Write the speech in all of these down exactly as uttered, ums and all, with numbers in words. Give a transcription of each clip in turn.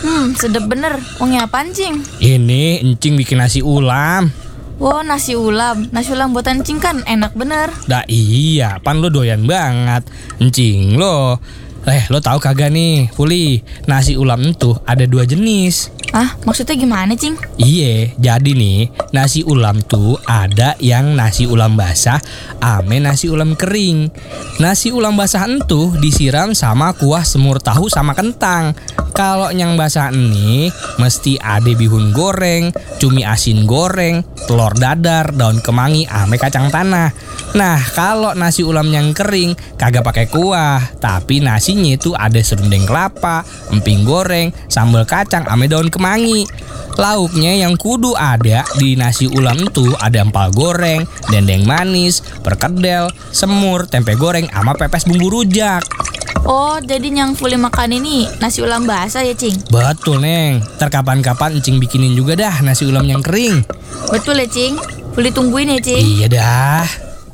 Hmm, sedep bener. Wangi apaan, Cing? Ini encing bikin nasi ulam. Wow, nasi ulam. Nasi ulam buatan Cing kan enak bener. Dah iya, pan lo doyan banget. Encing lo. Eh, lo tahu kagak nih, Puli? Nasi ulam itu ada dua jenis. Ah, maksudnya gimana, Cing? Iye, jadi nih nasi ulam tuh ada yang nasi ulam basah ame nasi ulam kering. Nasi ulam basah entuh disiram sama kuah semur tahu sama kentang. Kalau yang basah ini mesti ada bihun goreng, cumi asin goreng, telur dadar, daun kemangi ame kacang tanah. Nah, kalau nasi ulam yang kering kagak pakai kuah, tapi nasinya itu ada serundeng kelapa, emping goreng, sambal kacang ame daun kemangi. Lauknya yang kudu ada di nasi ulam itu ada empal goreng, dendeng manis, perkedel, semur, tempe goreng sama pepes bumbu rujak. Oh, jadi yang Fuli makan ini nasi ulam basah ya, Cing? Betul, Neng. Ntar kapan-kapan Encing bikinin juga dah nasi ulam yang kering. Betul ya, Cing? Fuli tungguin ya, Cing? Iya dah.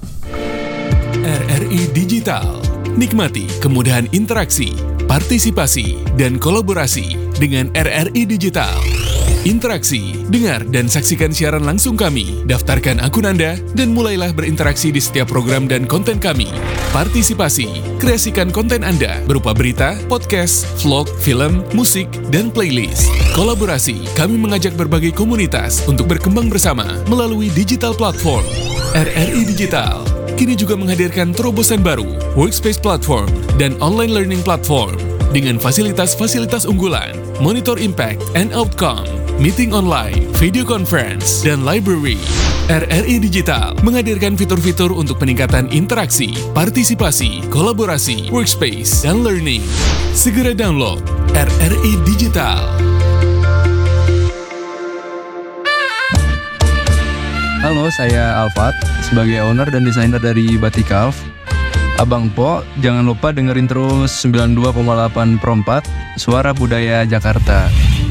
R R I Digital. Nikmati kemudahan interaksi, partisipasi, dan kolaborasi dengan R R I Digital. Interaksi, dengar dan saksikan siaran langsung kami, daftarkan akun Anda, dan mulailah berinteraksi di setiap program dan konten kami. Partisipasi, kreasikan konten Anda berupa berita, podcast, vlog, film, musik, dan playlist. Kolaborasi, kami mengajak berbagai komunitas untuk berkembang bersama melalui digital platform. R R I Digital kini juga menghadirkan terobosan baru, workspace platform, dan online learning platform dengan fasilitas-fasilitas unggulan, monitor impact and outcome, meeting online, video conference, dan library. R R I Digital menghadirkan fitur-fitur untuk peningkatan interaksi, partisipasi, kolaborasi, workspace, dan learning. Segera download R R I Digital. Halo, saya Alfat, sebagai owner dan desainer dari Batikalf. Abang Po, jangan lupa dengerin terus sembilan puluh dua koma delapan per empat Suara Budaya Jakarta.